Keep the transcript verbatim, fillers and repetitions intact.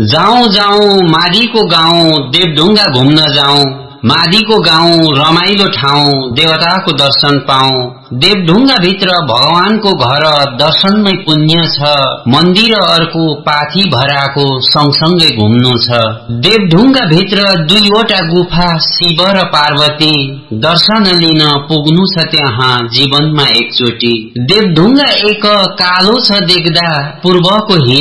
जाऊं जाऊं माधीको गाउँ देवढुङ्गा घुम्न जाऊं माधीको गाउँ रमाइलो ठाउँ देवताको दर्शन पाऊं देवढुङ्गा भित्र भगवानको घर दर्शनमै पुण्य छ मन्दिर अर्को पाथी भराको सँगसँगै घुम्नु छ देवढुङ्गा भित्र दुईवटा गुफा शिव र पार्वती दर्शन लिन पुग्नु छ त्यहाँ जीवनमा एकचोटी देवढुङ्गा एक कालो छ देख्दा पूर्वको